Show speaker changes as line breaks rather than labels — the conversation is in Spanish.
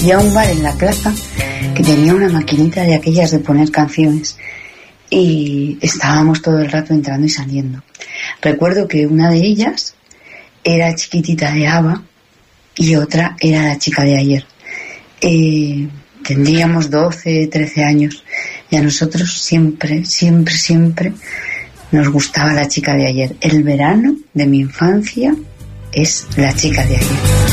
Había un bar en la plaza que tenía una maquinita de aquellas de poner canciones y estábamos todo el rato entrando y saliendo. Recuerdo que una de ellas era Chiquitita de ABBA y otra era La chica de ayer. Tendríamos 12, 13 años y a nosotros siempre nos gustaba La chica de ayer. El verano de mi infancia es La chica de ayer.